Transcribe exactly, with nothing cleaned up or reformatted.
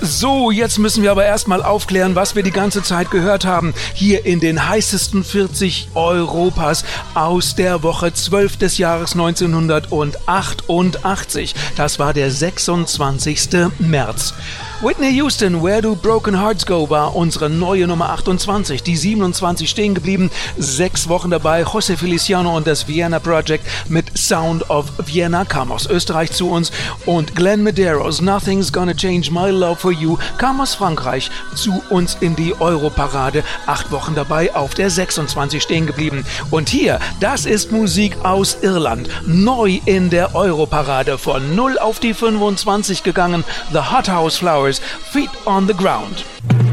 So, jetzt müssen wir aber erstmal aufklären, was wir die ganze Zeit gehört haben. Hier in den heißesten vierzig Europas aus der Woche zwölf des Jahres neunzehnhundertachtundachtzig. Das war der sechsundzwanzigste März. Whitney Houston, Where Do Broken Hearts Go, war unsere neue Nummer achtundzwanzig. Die siebenundzwanzig stehen geblieben. Sechs Wochen dabei. José Feliciano und das Vienna Project mit Sound of Vienna kam aus Österreich zu uns. Und Glenn Medeiros, Nothing's Gonna Change My Love for You, kam aus Frankreich zu uns in die Europarade. Acht Wochen dabei, auf der sechsundzwanzig stehen geblieben. Und hier, das ist Musik aus Irland. Neu in der Europarade. Von null auf die fünfundzwanzig gegangen. The Hot House Flowers, Feet on the Ground.